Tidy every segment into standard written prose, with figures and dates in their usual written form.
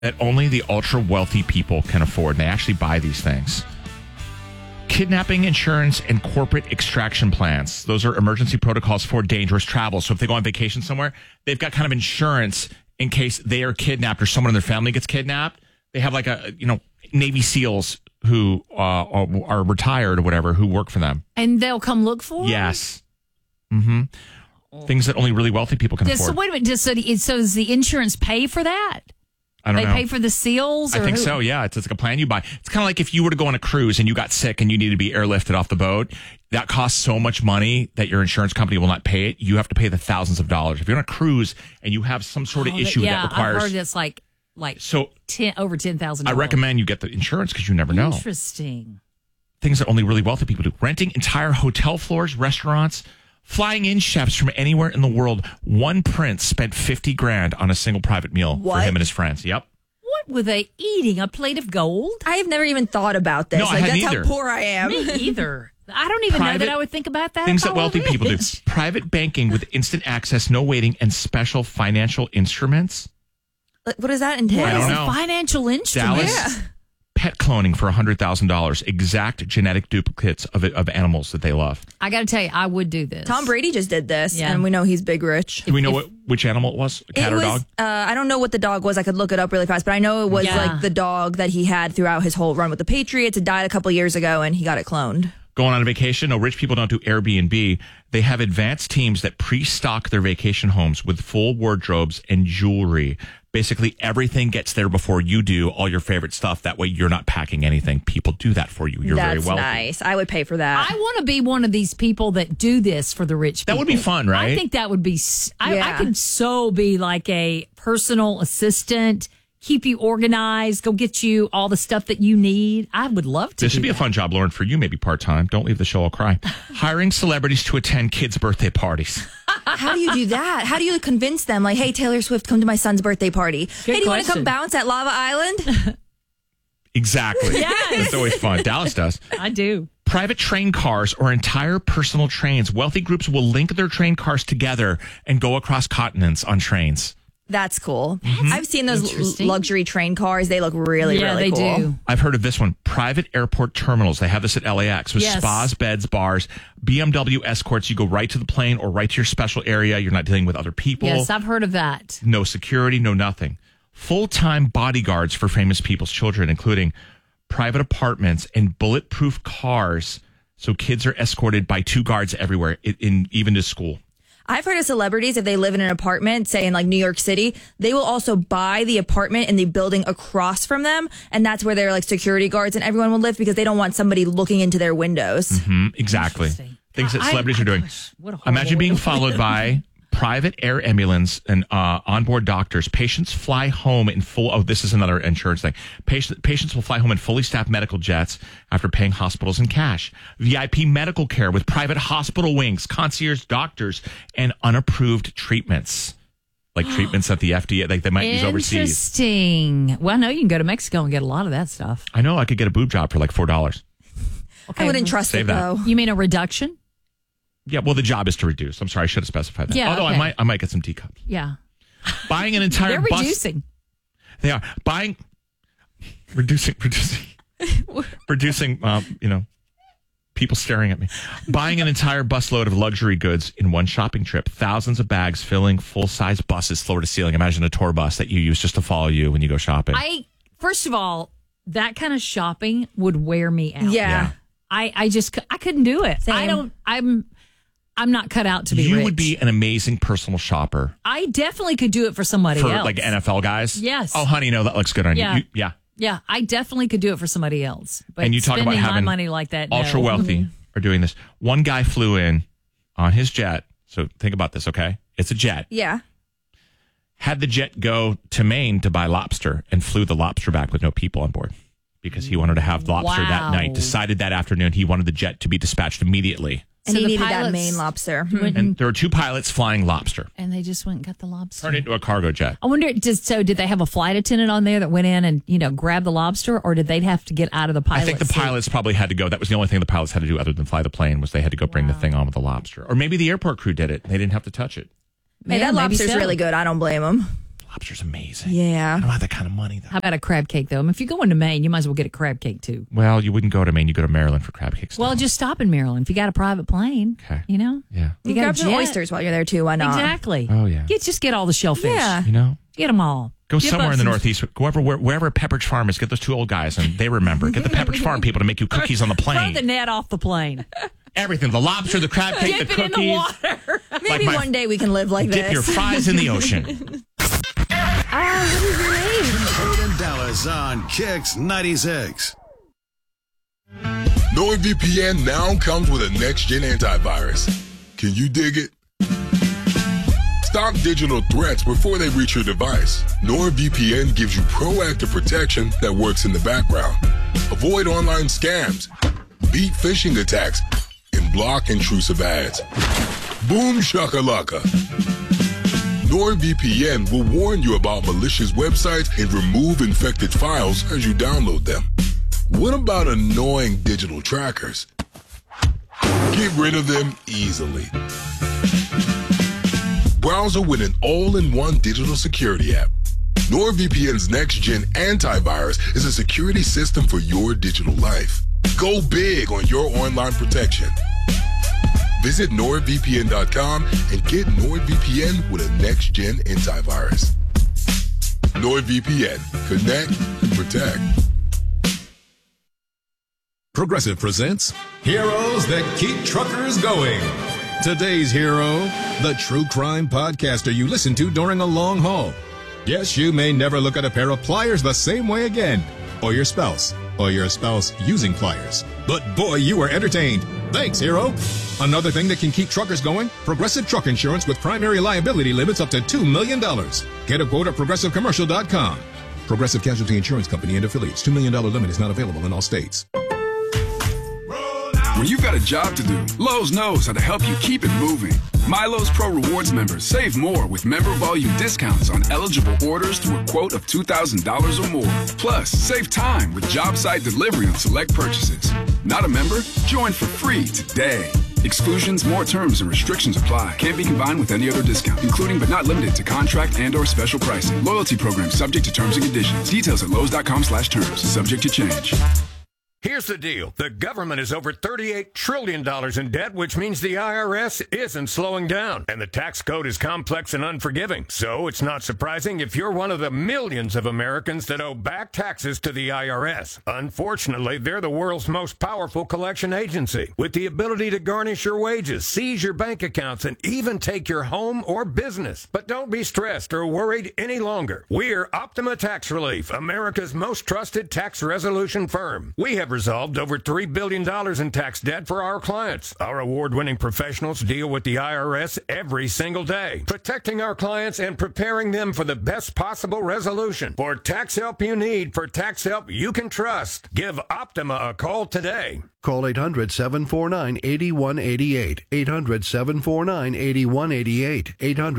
that only the ultra wealthy people can afford. And they actually buy these things. Kidnapping insurance and corporate extraction plans. Those are emergency protocols for dangerous travel. So if they go on vacation somewhere, they've got kind of insurance in case they are kidnapped or someone in their family gets kidnapped. They have like Navy SEALs who are retired or whatever who work for them. And they'll come look for them? Yes. Mm-hmm. Things that only really wealthy people can afford. So wait a minute. So does the insurance pay for that? I don't know. They pay for the SEALs? I think so, yeah. It's like a plan you buy. It's kind of like if you were to go on a cruise and you got sick and you need to be airlifted off the boat. That costs so much money that your insurance company will not pay it. You have to pay the thousands of dollars. If you're on a cruise and you have some sort of issue that requires... I've heard it's like over $10,000. I recommend you get the insurance because you never know. Interesting. Things that only really wealthy people do. Renting entire hotel floors, restaurants... Flying in chefs from anywhere in the world. One prince spent $50,000 on a single private meal for him and his friends. Yep. What were they eating? A plate of gold? I have never even thought about this. No, I hadn't that's either. how poor I am. Me either. I don't even know that I would think about that. Things that wealthy people do. Private banking with instant access, no waiting, and special financial instruments. What does that entail? I don't What is know. a financial instrument? Dallas, pet cloning for $100,000. Exact genetic duplicates of animals that they love. I got to tell you, I would do this. Tom Brady just did this, Yeah. and we know he's big rich. Do we know which animal it was? A cat or dog? I don't know what the dog was. I could look it up really fast, but I know it was like the dog that he had throughout his whole run with the Patriots. It died a couple years ago, and he got it cloned. Going on a vacation? No, rich people don't do Airbnb. They have advanced teams that pre-stock their vacation homes with full wardrobes and jewelry. Basically, everything gets there before you do, all your favorite stuff. That way, you're not packing anything. People do that for you. You're very That's wealthy. nice. I would pay for that. I want to be one of these people that do this for the rich people. That would be fun, right? I think that would be... I Yeah. could so be like a personal assistant, keep you organized, go get you all the stuff that you need. I would love to This do would be a that. fun job, Lauren, for you, maybe part-time. Don't leave the show, I'll cry. Hiring celebrities to attend kids' birthday parties. How do you do that? How do you convince them? Like, hey, Taylor Swift, come to my son's birthday party. Hey, do you want to come question. bounce at Lava Island? Exactly. Yes. It's always fun. Dallas does. I do. Private train cars or entire personal trains. Wealthy groups will link their train cars together and go across continents on trains. That's cool. Mm-hmm. I've seen those interesting. luxury train cars. They look really, Yeah, really they cool. do. I've heard of this one. Private airport terminals. They have this at LAX with Yes. spas, beds, bars, BMW escorts. You go right to the plane or right to your special area. You're not dealing with other people. Yes, I've heard of that. No security, no nothing. Full-time bodyguards for famous people's children, including private apartments and bulletproof cars. So kids are escorted by 2 guards everywhere, even to school. I've heard of celebrities, if they live in an apartment, say in like New York City, they will also buy the apartment in the building across from them. And that's where their like security guards and everyone will live because they don't want somebody looking into their windows. Exactly. Interesting. Things that celebrities are doing. What a horrible Imagine being way to followed by private air ambulance and onboard doctors. Patients fly home in full. Oh, this is another insurance thing. Patients will fly home in fully staffed medical jets after paying hospitals in cash. VIP medical care with private hospital wings, concierge doctors, and unapproved treatments. Like treatments that the FDA, like they might use overseas. Interesting. Well, I know you can go to Mexico and get a lot of that stuff. I know I could get a boob job for like $4. Okay. I wouldn't trust Save it that. though. You mean a reduction? Yeah, well, the job is to reduce. I'm sorry, I should have specified that. Yeah, Although okay. I might get some teacups. Yeah. Buying an entire They're bus. reducing. They are reducing, people staring at me. Buying an entire busload of luxury goods in one shopping trip. Thousands of bags filling full-size buses floor to ceiling. Imagine a tour bus that you use just to follow you when you go shopping. First of all, that kind of shopping would wear me out. Yeah. I couldn't do it. Same. I'm not cut out to be You rich. would be an amazing personal shopper I definitely could do it for somebody for else. like NFL guys. Yes. Oh, honey, no, that looks good on Yeah. you. Yeah. Yeah, I definitely could do it for somebody else. But And you talk about spending my having money like that, no. ultra wealthy are doing this. One guy flew in on his jet. So think about this, okay? It's a jet. Yeah. Had the jet go to Maine to buy lobster and flew the lobster back with no people on board because he wanted to have lobster that Wow. night. Decided that afternoon he wanted the jet to be dispatched immediately. And So he the needed that pilots Maine lobster. And there were 2 pilots flying lobster. And they just went and got the lobster. Turned into a cargo jet. I wonder, did they have a flight attendant on there that went in and, grabbed the lobster, or did they have to get out of the pilot I think the seat? pilots probably had to go. That was the only thing the pilots had to do other than fly the plane was they had to go bring the thing on with the lobster. Or maybe the airport crew did it. They didn't have to touch it. Hey, Yeah, that maybe lobster's so. really good. I don't blame him. Lobster's amazing. Yeah. I don't have that kind of money, though. How about a crab cake, though? I mean, if you're going to Maine, you might as well get a crab cake, too. Well, you wouldn't go to Maine. You go to Maryland for crab cakes. Well, just stop in Maryland. If you got a private plane, Okay. you know? Yeah. You Grab got some oysters while you're there, too. Why not? Exactly. Oh, yeah. Just get all the shellfish. Yeah. You know? Get them all. Go Give somewhere us in the some- Northeast. Go wherever Pepperidge Farm is. Get those two old guys, and they remember. Get the Pepperidge Farm people to make you cookies on the Throw plane. the net off the plane. Everything. The lobster, the crab cake, Dip the it cookies. in the water. Maybe Like one day we can live like Dip this. your fries in the ocean. What is your name? Aiden Dallas on Kicks 96. NordVPN now comes with a next-gen antivirus. Can you dig it? Stop digital threats before they reach your device. NordVPN gives you proactive protection that works in the background. Avoid online scams, beat phishing attacks, and block intrusive ads. Boom shakalaka. NordVPN will warn you about malicious websites and remove infected files as you download them. What about annoying digital trackers? Get rid of them easily. Browser with an all-in-one digital security app. NordVPN's next-gen antivirus is a security system for your digital life. Go big on your online protection. Visit NordVPN.com and get NordVPN with a next-gen antivirus. NordVPN. Connect and protect. Progressive presents Heroes That Keep Truckers Going. Today's hero, the true crime podcaster you listen to during a long haul. Yes, you may never look at a pair of pliers the same way again, or your spouse using pliers. But boy, you were entertained. Thanks, hero. Another thing that can keep truckers going, Progressive Truck Insurance with primary liability limits up to $2 million. Get a quote at ProgressiveCommercial.com. Progressive Casualty Insurance Company and affiliates. $2 million limit is not available in all states. When you've got a job to do, Lowe's knows how to help you keep it moving. MyLowe's Pro Rewards members save more with member volume discounts on eligible orders through a quote of $2,000 or more. Plus, save time with job site delivery on select purchases. Not a member? Join for free today. Exclusions, more terms, and restrictions apply. Can't be combined with any other discount, including but not limited to contract and/or special pricing. Loyalty program subject to terms and conditions. Details at Lowe's.com/terms. Subject to change. Here's the deal. The government is over $38 trillion in debt, which means the IRS isn't slowing down. And the tax code is complex and unforgiving. So it's not surprising if you're one of the millions of Americans that owe back taxes to the IRS. Unfortunately, they're the world's most powerful collection agency, with the ability to garnish your wages, seize your bank accounts, and even take your home or business. But don't be stressed or worried any longer. We're Optima Tax Relief, America's most trusted tax resolution firm. We have resolved over $3 billion in tax debt for our clients. Our award-winning professionals deal with the IRS every single day, protecting our clients and preparing them for the best possible resolution. For tax help you need, for tax help you can trust, give Optima a call today. Call 800-749-8188. 800-749-8188.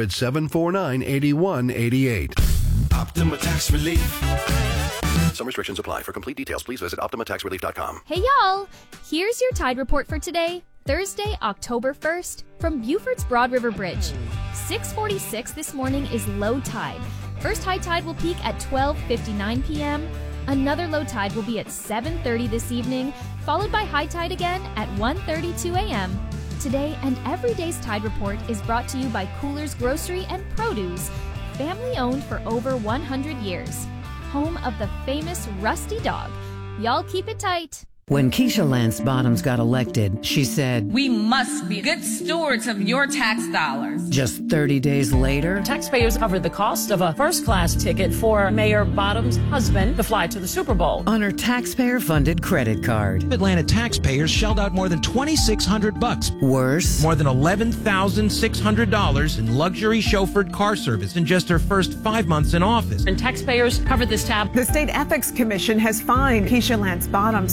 800-749-8188. Optima Tax Relief. Some restrictions apply. For complete details, please visit OptimaTaxRelief.com. Hey y'all! Here's your Tide Report for today, Thursday, October 1st, from Buford's Broad River Bridge. 6:46 this morning is low tide. First high tide will peak at 12:59 p.m. Another low tide will be at 7:30 this evening, followed by high tide again at 1:32 a.m. Today and every day's Tide Report is brought to you by Coolers Grocery and Produce, family owned for over 100 years. Home of the famous Rusty Dog. Y'all keep it tight. When Keisha Lance Bottoms got elected, she said, "We must be good stewards of your tax dollars." Just 30 days later, taxpayers covered the cost of a first-class ticket for Mayor Bottoms' husband to fly to the Super Bowl on her taxpayer-funded credit card. Atlanta taxpayers shelled out more than $2,600. Worse, more than $11,600 in luxury chauffeured car service in just her first 5 months in office. And taxpayers covered this tab. The State Ethics Commission has fined Keisha Lance Bottoms. She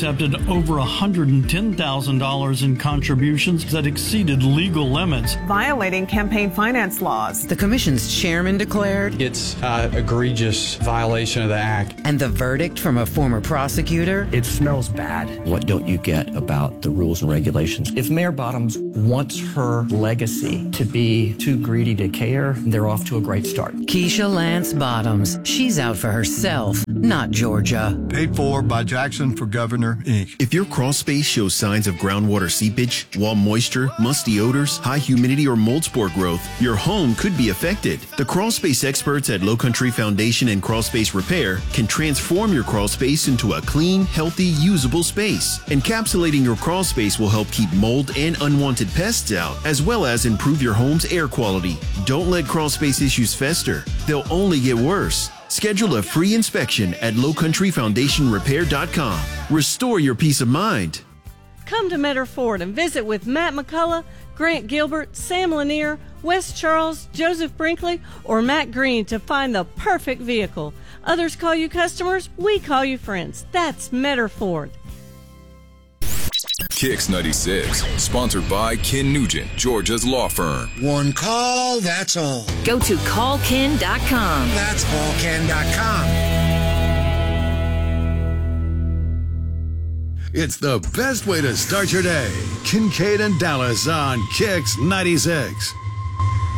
accepted over $110,000 in contributions that exceeded legal limits, violating campaign finance laws. The commission's chairman declared it's an egregious violation of the act. And the verdict from a former prosecutor? It smells bad. What don't you get about the rules and regulations? If Mayor Bottoms wants her legacy to be too greedy to care, they're off to a great start. Keisha Lance Bottoms. She's out for herself, not Georgia. Paid for by Jackson for Governor, Inc. If your crawl space shows signs of groundwater seepage, wall moisture, musty odors, high humidity, or mold spore growth, your home could be affected. The crawl space experts at Low Country Foundation and Crawl Space Repair can transform your crawl space into a clean, healthy, usable space. Encapsulating your crawl space will help keep mold and unwanted pests out, as well as improve your home's air quality. Don't let crawl space issues fester. They'll only get worse. Schedule a free inspection at lowcountryfoundationrepair.com. Restore your peace of mind. Come to Metter Ford and visit with Matt McCullough, Grant Gilbert, Sam Lanier, Wes Charles, Joseph Brinkley, or Matt Green to find the perfect vehicle. Others call you customers, we call you friends. That's Metter Ford. Kicks 96, sponsored by Ken Nugent, Georgia's law firm. One call, that's all. Go to callken.com. That's callken.com. It's the best way to start your day. Kincaid and Dallas on Kicks 96.